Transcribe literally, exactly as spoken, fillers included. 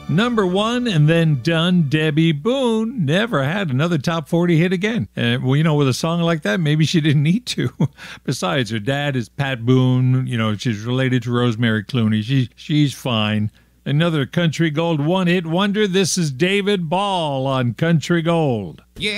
number one and then done. Debbie Boone never had another top forty hit again. And, well, you know, with a song like that, maybe she didn't need to. Besides, her dad is Pat Boone. You know, she's related to Rosemary Clooney. She, she's fine. Another Country Gold one-hit wonder. This is David Ball on Country Gold. Yeah.